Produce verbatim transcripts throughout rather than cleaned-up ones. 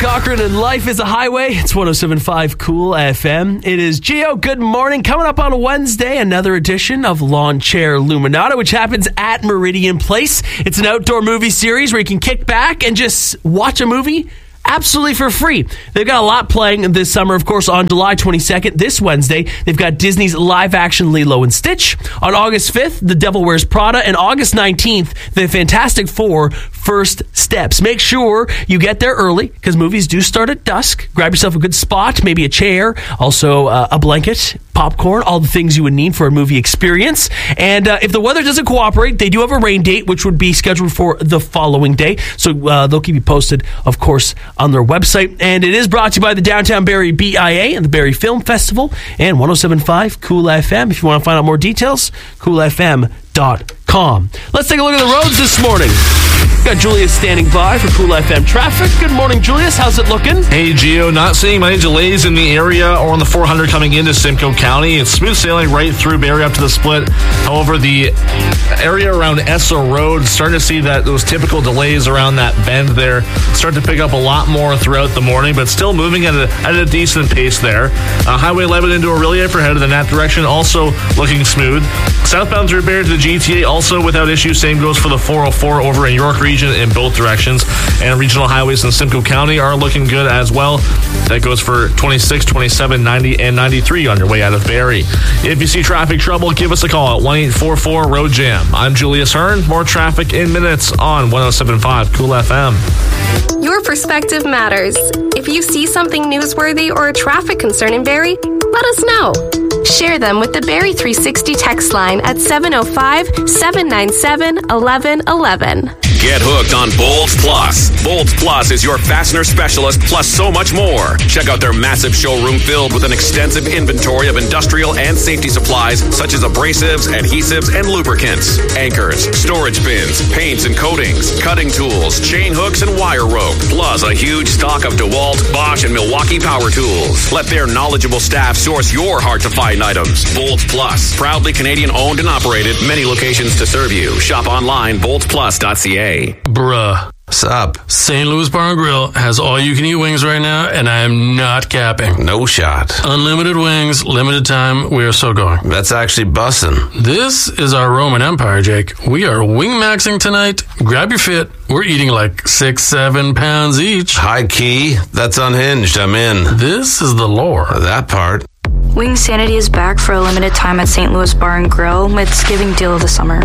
Cochran and Life is a Highway. It's one oh seven point five Cool F M. It is Geo. Good morning. Coming up on a Wednesday, another edition of Lawn Chair Luminata, which happens at Meridian Place. It's an outdoor movie series where you can kick back and just watch a movie absolutely for free. They've got a lot playing this summer, of course, on July twenty-second, this Wednesday. They've got Disney's live-action Lilo and Stitch. On August fifth, The Devil Wears Prada. And August nineteenth, The Fantastic Four, First Steps. Make sure you get there early, because movies do start at dusk. Grab yourself a good spot, maybe a chair, also uh, a blanket, popcorn, all the things you would need for a movie experience. And uh, if the weather doesn't cooperate, they do have a rain date, which would be scheduled for the following day. So uh, they'll keep you posted, of course, on their website. And it is brought to you by the Downtown Barrie B I A and the Barrie Film Festival and one oh seven point five Cool F M. If you want to find out more details, cool f m dot com. Let's take a look at the roads this morning. Got Julius standing by for Cool F M traffic. Good morning, Julius. How's it looking? Hey, Geo. Not seeing many delays in the area or on the four hundred coming into Simcoe County. It's smooth sailing right through Barrie up to the split. However, the area around Esso Road, starting to see that those typical delays around that bend there start to pick up a lot more throughout the morning, but still moving at a, at a decent pace there. Uh, Highway eleven into Aurelia for headed in that direction, also looking smooth. Southbound through Barrie to the G T A, also without issue. Same goes for the four oh four over in York Region in both directions. And regional highways in Simcoe County are looking good as well. That goes for twenty-six, twenty-seven, ninety, and ninety-three on your way out of Barrie. If you see traffic trouble, give us a call at one eight four four road jam. I'm Julius Hearn. More traffic in minutes on one oh seven point five Cool F M. Your perspective matters. If you see something newsworthy or a traffic concern in Barrie, let us know. Share them with the Barrie three sixty text line at seven oh five, seven nine seven, one one one one. Get hooked on Bolts Plus. Bolts Plus is your fastener specialist, plus so much more. Check out their massive showroom filled with an extensive inventory of industrial and safety supplies such as abrasives, adhesives, and lubricants, anchors, storage bins, paints and coatings, cutting tools, chain hooks, and wire rope, plus a huge stock of DeWalt, Bosch, and Milwaukee power tools. Let their knowledgeable staff source your hard-to-find items. Bolts Plus, proudly Canadian-owned and operated, many locations to serve you. Shop online, bolts plus dot c a. Bruh. What's up? Saint Louis Bar and Grill has all-you-can-eat wings right now, and I am not capping. No shot. Unlimited wings, limited time, we are so going. That's actually bussin'. This is our Roman Empire, Jake. We are wing-maxing tonight. Grab your fit. We're eating like six, seven pounds each. High key. That's unhinged. I'm in. This is the lore. That part. Wing Sanity is back for a limited time at Saint Louis Bar and Grill. It's giving deal of the summer.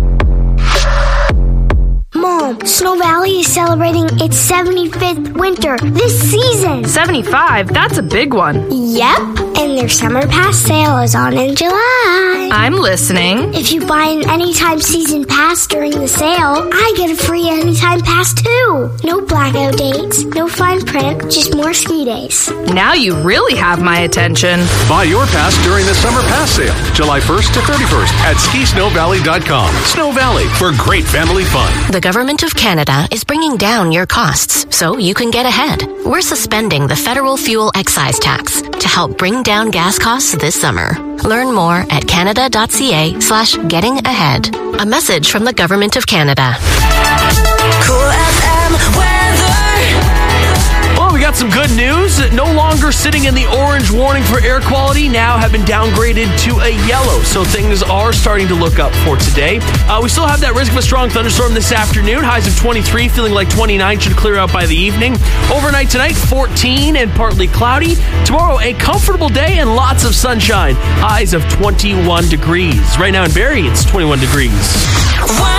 Mom, Snow Valley is celebrating its seventy-fifth winter this season. seventy-five? That's a big one. Yep, and their summer pass sale is on in July. I'm listening. If you buy an Anytime season pass during the sale, I get a free Anytime pass too. No blackout dates, no fine print, just more ski days. Now you really have my attention. Buy your pass during the summer pass sale, July first to thirty-first at ski snow valley dot com. Snow Valley, for great family fun. The Government of Canada is bringing down your costs so you can get ahead. We're suspending the federal fuel excise tax to help bring down gas costs this summer. Learn more at canada.ca slash getting ahead. A message from the Government of Canada. Cool F M weather. Well, we got some good news. No longer sitting in the orange warning for air quality, now have been downgraded to a yellow. So things are starting to look up for today. Uh, we still have that risk of a strong thunderstorm this afternoon. Highs of twenty-three, feeling like twenty-nine, should clear out by the evening. Overnight tonight, fourteen and partly cloudy. Tomorrow, a comfortable day and lots of sunshine. Highs of twenty-one degrees. Right now in Barrie, it's twenty-one degrees.